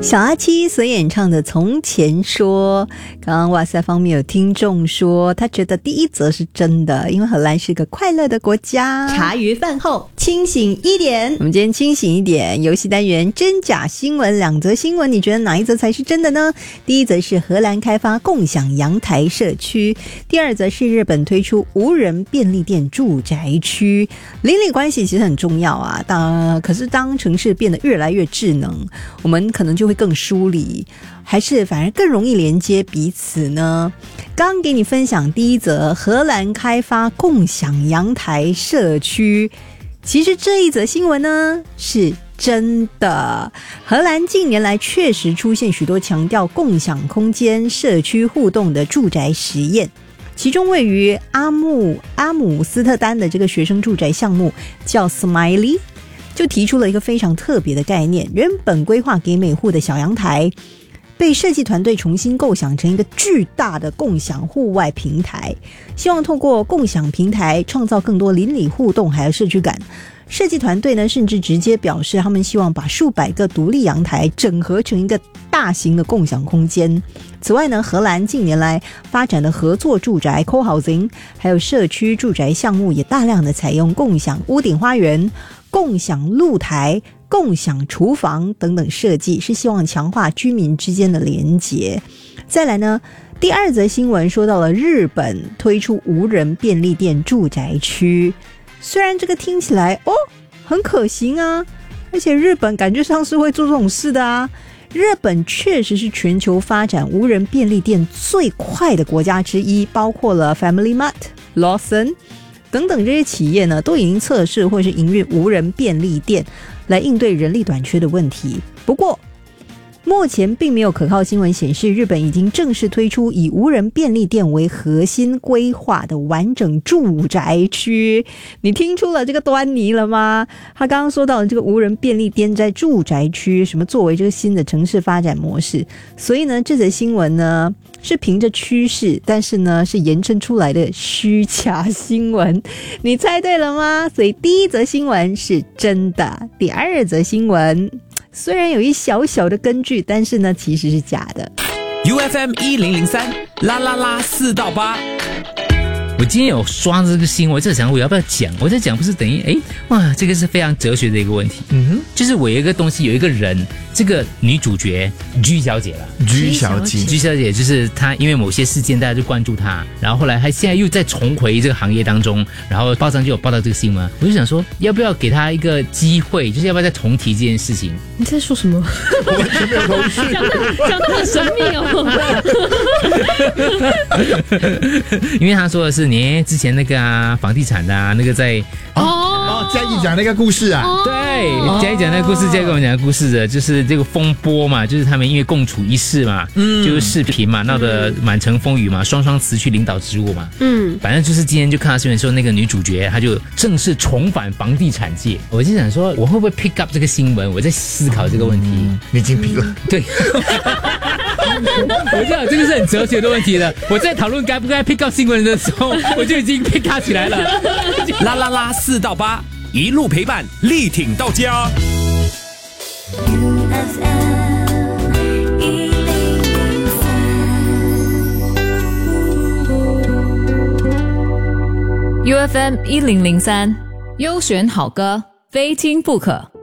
小阿七所演唱的《从前说》，刚刚哇塞方面有听众说他觉得第一则是真的，因为荷兰是个快乐的国家。 茶余饭后清醒一点， 我们今天清醒一点，游戏单元真假新闻，两则新闻，你觉得哪一则才是真的呢？第一则是荷兰开发共享阳台社区，第二则是日本推出无人便利店住宅区。邻里关系其实很重要啊，可是当城市变得越来越智能，我们可能就会更疏离，还是反而更容易连接彼此呢？刚给你分享第一则，荷兰开发共享阳台社区，其实这一则新闻呢是真的。荷兰近年来确实出现许多强调共享空间、社区互动的住宅实验，其中位于阿姆斯特丹的这个学生住宅项目叫 Smiley，就提出了一个非常特别的概念，原本规划给每户的小阳台被设计团队重新构想成一个巨大的共享户外平台，希望透过共享平台创造更多邻里互动还有社区感。设计团队呢，甚至直接表示他们希望把数百个独立阳台整合成一个大型的共享空间。此外呢，荷兰近年来发展的合作住宅 co-housing 还有社区住宅项目也大量的采用共享屋顶花园、共享露台、共享厨房等等设计，是希望强化居民之间的连结。再来呢，第二则新闻说到了日本推出无人便利店住宅区，虽然这个听起来很可行啊，而且日本感觉上是会做这种事的啊。日本确实是全球发展无人便利店最快的国家之一，包括了 Family Mart、Lawson 等等这些企业呢，都已经测试或是营运无人便利店来应对人力短缺的问题。不过目前并没有可靠新闻显示日本已经正式推出以无人便利店为核心规划的完整住宅区。你听出了这个端倪了吗？他刚刚说到的这个无人便利店在住宅区什么作为这个新的城市发展模式，所以呢这则新闻呢是凭着趋势，但是呢是延伸出来的虚假新闻。你猜对了吗？所以第一则新闻是真的，第二则新闻虽然有一小小的根据，但是呢其实是假的。 UFM 1003啦啦啦4到8。 我今天有刷这个新闻，我在想我要不要讲，我在讲不是等于哇，这个是非常哲学的一个问题。就是我有一个东西，有一个人，这个女主角 G 小姐了。G 小姐就是她，因为某些事件大家就关注她，然后后来她现在又再重回这个行业当中，然后报上就有报道这个新闻，我就想说要不要给她一个机会，就是要不要再重提这件事情。 你在说什么？ 我完全没有头绪， 讲得很神秘因为她说的是你之前那个房地产的那个在嘉义讲那个故事啊， 对，嘉义讲那个故事，嘉义跟我们讲的故事的，就是这个风波嘛，就是他们因为共处一室嘛，就是视频嘛，闹得满城风雨嘛，双双辞去领导职务嘛，反正就是今天就看到新闻说那个女主角她就正式重返房地产界，我就想说我会不会 pick up 这个新闻，我在思考这个问题。 你已经 pick 了， 对。我知道这个是很哲学的问题了。我在讨论该不该 pick up 新闻的时候，我就已经 pick up 起来了。 啦啦啦4到8，一路陪伴，力挺到家。 UFM 1003，优选好歌，非听不可。